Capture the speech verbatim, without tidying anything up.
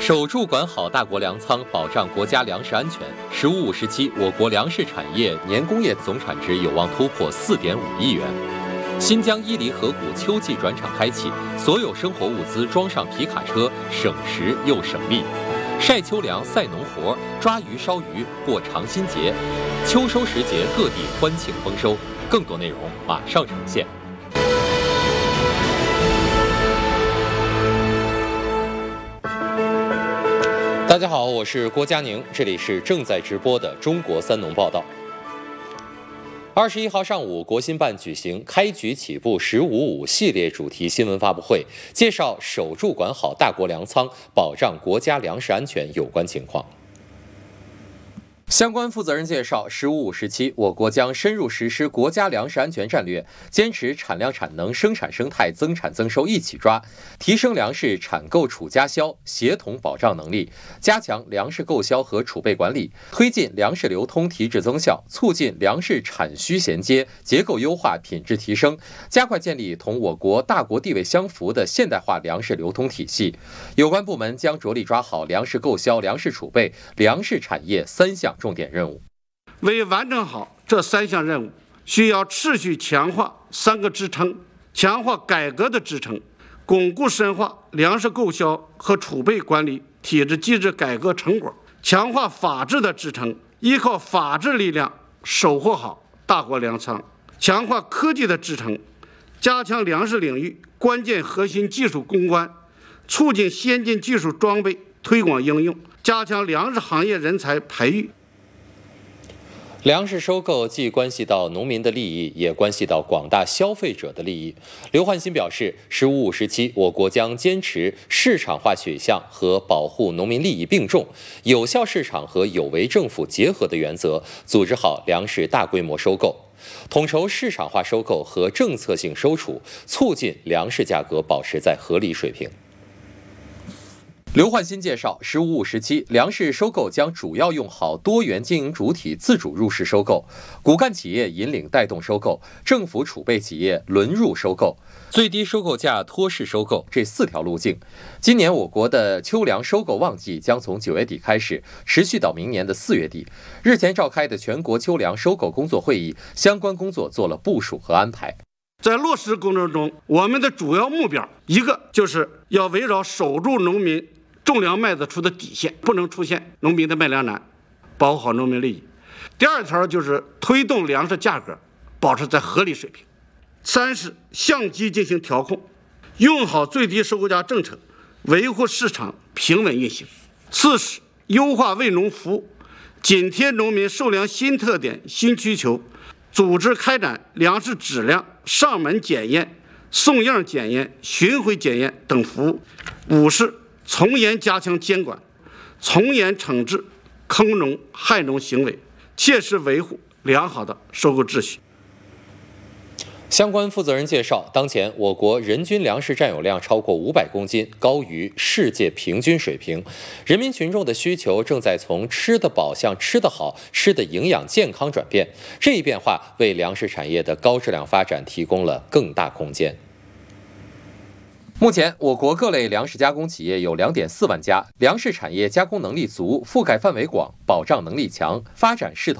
守住管好大国粮仓，保障国家粮食安全。“十五五”时期，我国粮食产业年工业总产值有望突破 四点五亿元。新疆伊犁河谷秋季转场开启，所有生活物资装上皮卡车，省时又省力。晒秋粮、赛农活，抓鱼、烧鱼，过长新节。秋收时节，各地欢庆丰收。更多内容马上呈现。大家好，我是郭佳宁，这里是正在直播的中国三农报道。二十一号上午，国新办举行开局起步“十五五”系列主题新闻发布会，介绍守住管好大国粮仓，保障国家粮食安全有关情况。相关负责人介绍，“十五五”时期，我国将深入实施国家粮食安全战略，坚持产量产能、生产生态、增产增收一起抓，提升粮食产购储加销协同保障能力，加强粮食购销和储备管理，推进粮食流通提质增效，促进粮食产需衔接、结构优化、品质提升，加快建立同我国大国地位相符的现代化粮食流通体系。有关部门将着力抓好粮食购销、粮食储备、粮食产业三项重点任务。 为完成好这三项任务，需要持续强化三个支撑：强化改革的支撑，巩固深化粮食购销和储备管理体制机制改革成果；强化法治的支撑，依靠法治力量守护好大国粮仓；强化科技的支撑，加强粮食领域关键核心技术攻关，促进先进技术装备推广应用，加强粮食行业人才培育。 粮食收购既关系到农民的利益，也关系到广大消费者的利益。刘焕新表示，“十五五”时期，我国将坚持市场化取向和保护农民利益并重，有效市场和有为政府结合的原则，组织好粮食大规模收购，统筹市场化收购和政策性收储，促进粮食价格保持在合理水平。刘焕新介绍，“十五五”时期，粮食收购将主要用好多元经营主体自主入市收购，骨干企业引领带动收购，政府储备企业轮入收购，最低收购价托市收购这四条路径。今年我国的秋粮收购旺季将从九月底开始，持续到明年的四月底。日前召开的全国秋粮收购工作会议，相关工作做了部署和安排。 在落实过程中，我们的主要目标一个就是要围绕守住农民种粮卖得出的底线，不能出现农民的卖粮难，保护好农民利益。第二条就是推动粮食价格保持在合理水平。三是相机进行调控，用好最低收购价政策，维护市场平稳运行。四是优化为农服务，紧贴农民收粮新特点、新需求，组织开展粮食质量上门检验、送样检验、巡回检验等服务。五是从严加强监管，从严惩治坑农害农行为，切实维护良好的收购秩序。 相关负责人介绍，当前我国人均粮食占有量超过五百公斤，高于世界平均水平。人民群众的需求正在从吃得饱向吃得好、吃得营养健康转变，这一变化为粮食产业的高质量发展提供了更大空间。目前，我国各类粮食加工企业有 两点四万家，粮食产业加工能力足，覆盖范围广，保障能力强，发展势头